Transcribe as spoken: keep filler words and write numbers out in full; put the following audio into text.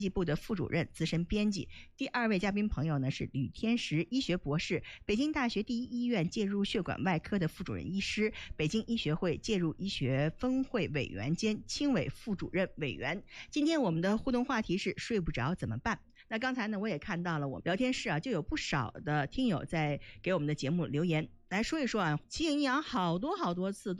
计部的副主任、资深编辑。第二位嘉宾朋友呢是吕天石，医学博士，北京大学第一医院介入血管外科的副主任医师，北京医学会介入医学分会委员兼青委副主任委员。今天我们的互动话题是睡不着怎么办？那刚才呢，我也看到了我们聊天室啊，就有不少的听友在给我们的节目留言，来说一说啊，奇影阴阳好多好多次